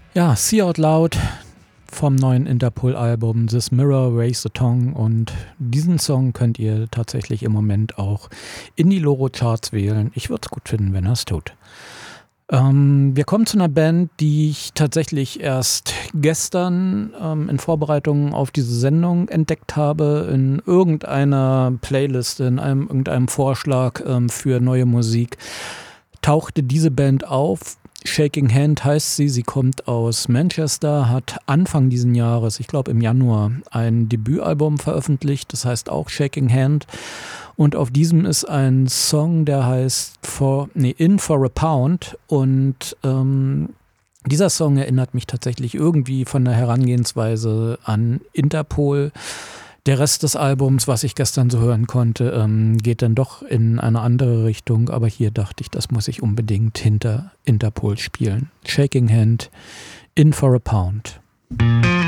Ja, See Out Loud vom neuen Interpol-Album This Mirror, Raise the Tongue, und diesen Song könnt ihr tatsächlich im Moment auch in die Loro-Charts wählen. Ich würde es gut finden, wenn er es tut. Wir kommen zu einer Band, die ich tatsächlich erst gestern in Vorbereitung auf diese Sendung entdeckt habe, in irgendeiner Playlist, in irgendeinem Vorschlag für neue Musik, tauchte diese Band auf. Shaking Hand heißt sie. Sie kommt aus Manchester, hat Anfang diesen Jahres, ich glaube im Januar, ein Debütalbum veröffentlicht. Das heißt auch Shaking Hand. Und auf diesem ist ein Song, der heißt In for a Pound. Und dieser Song erinnert mich tatsächlich irgendwie von der Herangehensweise an Interpol. Der Rest des Albums, was ich gestern so hören konnte, geht dann doch in eine andere Richtung. Aber hier dachte ich, das muss ich unbedingt hinter Interpol spielen. Shaking Hand, In for a Pound.